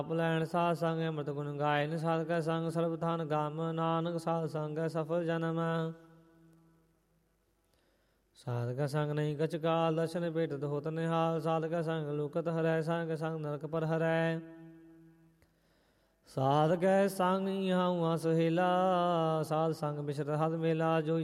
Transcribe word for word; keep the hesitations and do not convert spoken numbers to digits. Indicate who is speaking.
Speaker 1: ਆਪ ਲੈਣ ਸਾਧ ਸੰਗ ਅੰਮ੍ਰਿਤ ਗੁਣ ਗਾਇਨ ਸਾਧ ਕੈ ਸੰਗ ਸਰਬ ਥਾਨ ਗਮ ਨਾਨਕ ਸਾਧ ਸੰਗ ਸਫਲ ਜਨਮ ਸਾਧ ਕੈ ਸੰਗ ਨਹੀਂ ਕਛ ਕਾਲ ਦਰਸ਼ਨ ਭੇਟਤ ਹੋਤ ਨਿਹਾਲ ਸਾਧ ਕੈ ਸੰਗ ਲੋਕਤ ਹਰੈ ਸਾਧ ਕੈ ਸੰਗ ਨਰਕ ਪਰ ਹਰੈ ਸਾਧ ਕੈ ਸੰਗ ਇਹਾਂ ਉਹਾਂ ਸੁਹੇਲਾ ਸਾਧ ਸੰਗ ਬਿਸਰਤ ਹਦ ਮੇਲਾ ਜੋ